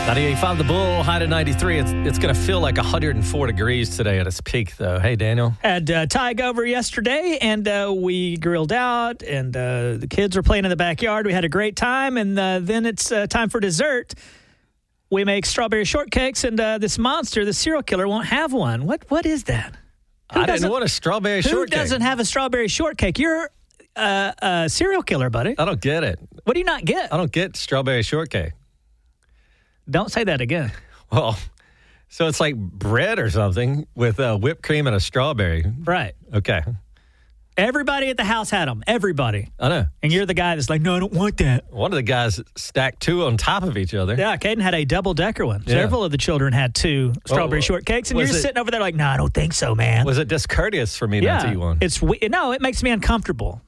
98.5 The Bull, high to 93. It's going to feel like 104 degrees today at its peak, though. Hey, Daniel. Had Tig over yesterday, and we grilled out, and the kids were playing in the backyard. We had a great time, and then it's time for dessert. We make strawberry shortcakes, and this monster, the serial killer, won't have one. What is that? I didn't want a strawberry shortcake. Who doesn't have a strawberry shortcake? You're a serial killer, buddy. I don't get it. What do you not get? I don't get strawberry shortcake. Don't say that again. Well, so it's like bread or something with whipped cream and a strawberry. Right. Okay. Everybody at the house had them. Everybody. I know. And you're the guy that's like, no, I don't want that. One of the guys stacked two on top of each other. Yeah, Caden had a double-decker one. Yeah. Several of the children had two strawberry shortcakes, and you're just sitting over there like, no, I don't think so, man. Was it discourteous for me not to eat one? No, it makes me uncomfortable,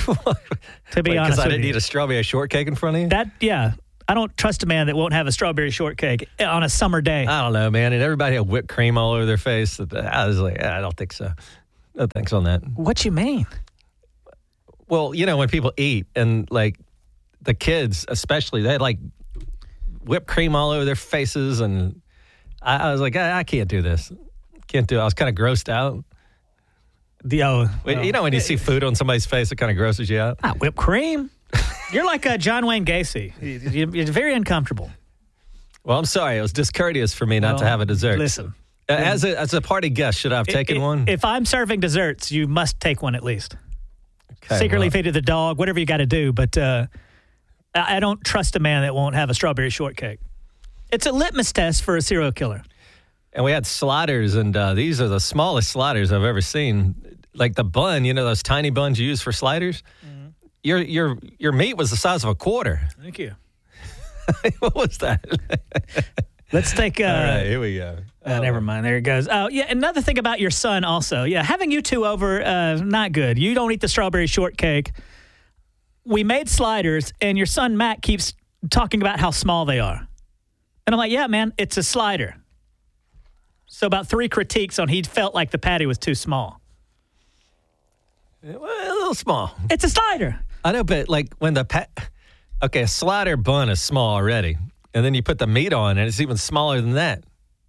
to be honest Because I with didn't you. eat a strawberry shortcake in front of you? I don't trust a man that won't have a strawberry shortcake on a summer day. I don't know, man. And everybody had whipped cream all over their face. I was like, I don't think so. No thanks on that. What you mean? Well, you know, when people eat and, like, the kids especially, they had, like, whipped cream all over their faces. And I was like, I can't do this. Can't do it. I was kind of grossed out. You know, when you see food on somebody's face, it kind of grosses you out. Whipped cream? You're like John Wayne Gacy. You're very uncomfortable. Well, I'm sorry. It was discourteous for me not to have a dessert. Listen. As a party guest, should I have taken one? If I'm serving desserts, you must take one at least. Okay, Secretly feed it to the dog, whatever you got to do. But I don't trust a man that won't have a strawberry shortcake. It's a litmus test for a serial killer. And we had sliders, and these are the smallest sliders I've ever seen. Like the bun, you know, those tiny buns you use for sliders? Mm-hmm. Your meat was the size of a quarter. Thank you. What was that? Let's take... All right, here we go. Never mind. There it goes. Oh, yeah, another thing about your son also. Yeah, having you two over, not good. You don't eat the strawberry shortcake. We made sliders, and your son Matt keeps talking about how small they are. And I'm like, yeah, man, it's a slider. So about 3 critiques on he felt like the patty was too small. Well, a little small. It's a slider. I know, but like when a slider bun is small already, and then you put the meat on, and it's even smaller than that.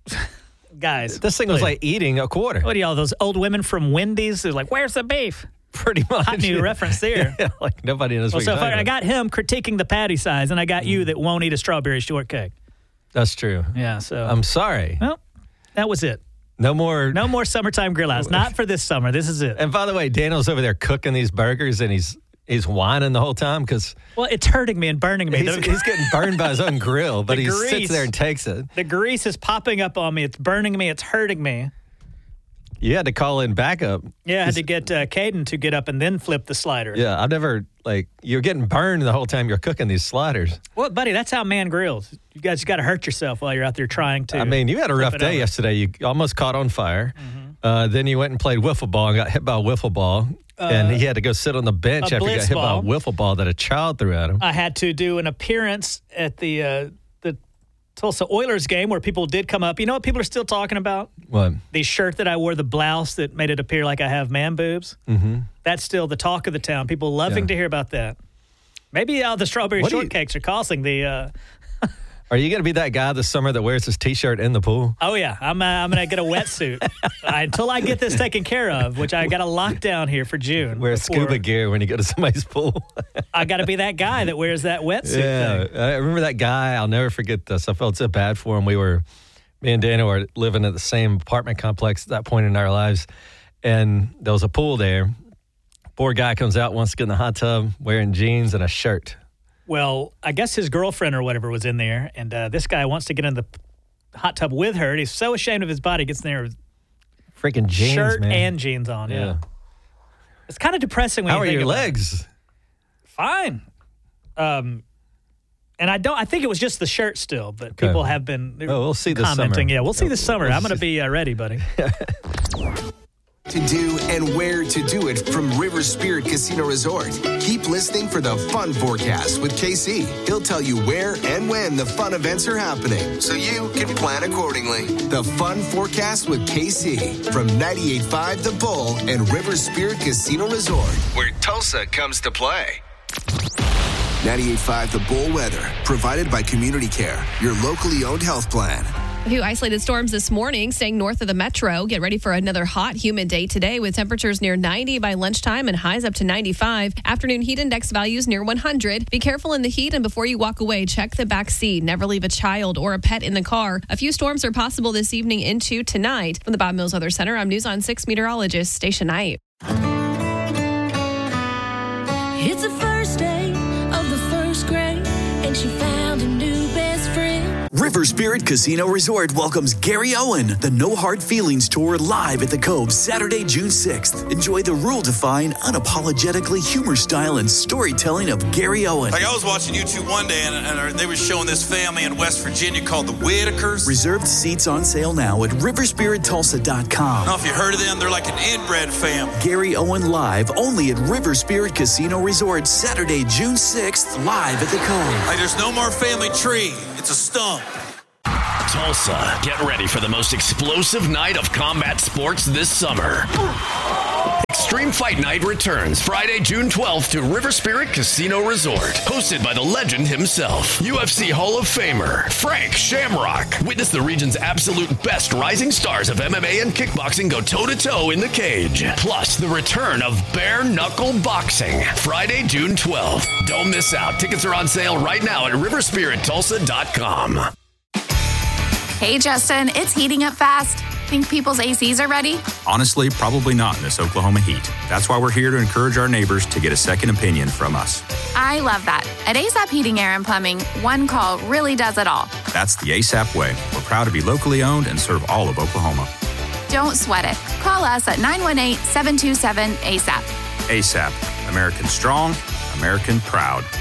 Guys. This thing was like eating a quarter. What are y'all, those old women from Wendy's? They're like, where's the beef? Pretty much. Hot new reference there. Yeah, like nobody knows what you're talking about. I got him critiquing the patty size, and I got you that won't eat a strawberry shortcake. That's true. Yeah, so. I'm sorry. Well, that was it. No more summertime grill outs. Not for this summer. This is it. And by the way, Daniel's over there cooking these burgers, and he's whining the whole time because... Well, it's hurting me and burning me. He's getting burned by his own grill, but he grease, sits there and takes it. The grease is popping up on me. It's burning me. It's hurting me. You had to call in backup. Yeah, I had to get Caden to get up and then flip the slider. Yeah, I've never, you're getting burned the whole time you're cooking these sliders. Well, buddy, that's how man grills. You guys got to hurt yourself while you're out there trying to. I mean, you had a rough day yesterday. You almost caught on fire. Mm-hmm. Then you went and played wiffle ball and got hit by a wiffle ball. And he had to go sit on the bench after he got hit by a wiffle ball that a child threw at him. I had to do an appearance at the Tulsa Oilers game where people did come up. You know what people are still talking about? What? The shirt that I wore, the blouse that made it appear like I have man boobs. Mm-hmm. That's still the talk of the town. People loving to hear about that. Maybe the strawberry shortcakes are causing the... Are you going to be that guy this summer that wears his T-shirt in the pool? Oh, yeah. I'm going to get a wetsuit until I get this taken care of, which I got a lockdown here for June. Wear scuba gear when you go to somebody's pool. I got to be that guy that wears that wetsuit thing. I remember that guy. I'll never forget this. I felt so bad for him. Me and Dana were living at the same apartment complex at that point in our lives, and there was a pool there. Poor guy comes out, wants to get in the hot tub, wearing jeans and a shirt. Well, I guess his girlfriend or whatever was in there, and this guy wants to get in the hot tub with her. And he's so ashamed of his body, gets in there with freaking jeans, shirt man. and jeans on. Yeah, it's kind of depressing when you think about your legs? Fine. And I think it was just the shirt still, but people have been we'll see this commenting. Summer. Yeah, we'll see this summer. I'm going to be ready, buddy. To do and where to do it from River Spirit Casino Resort. Keep listening for the Fun Forecast with KC. He'll tell you where and when the fun events are happening, so you can plan accordingly. The Fun Forecast with KC from 98.5 The Bull and River Spirit Casino Resort, where Tulsa comes to play. 98.5 The Bull Weather, provided by Community Care, your locally owned health plan. A few isolated storms this morning, staying north of the metro. Get ready for another hot, humid day today with temperatures near 90 by lunchtime and highs up to 95. Afternoon heat index values near 100. Be careful in the heat, and before you walk away, check the back seat. Never leave a child or a pet in the car. A few storms are possible this evening into tonight. From the Bob Mills Weather Center, I'm News on 6 meteorologist Stacia Knight. It's the first day of the first grade, and she found a new best friend. River Spirit Casino Resort welcomes Gary Owen, the No Hard Feelings Tour, live at the Cove Saturday, June 6th. Enjoy the rule-defying, unapologetically humor style and storytelling of Gary Owen. Like I was watching YouTube one day, and they were showing this family in West Virginia called the Whitakers. Reserved seats on sale now at riverspirittulsa.com. I don't know if you heard of them. They're like an inbred family. Gary Owen live only at River Spirit Casino Resort Saturday, June 6th, live at the Cove. Like there's no more family tree. It's a stump. Tulsa, get ready for the most explosive night of combat sports this summer. Extreme Fight Night returns Friday, June 12th to River Spirit Casino Resort. Hosted by the legend himself, UFC Hall of Famer Frank Shamrock. Witness the region's absolute best rising stars of MMA and kickboxing go toe-to-toe in the cage. Plus, the return of bare knuckle boxing. Friday, June 12th. Don't miss out. Tickets are on sale right now at riverspirittulsa.com. Hey, Justin, it's heating up fast. Think people's ACs are ready? Honestly, probably not in this Oklahoma heat. That's why we're here to encourage our neighbors to get a second opinion from us. I love that. At ASAP Heating, Air, and Plumbing, one call really does it all. That's the ASAP way. We're proud to be locally owned and serve all of Oklahoma. Don't sweat it. Call us at 918-727-ASAP. ASAP. American strong, American proud.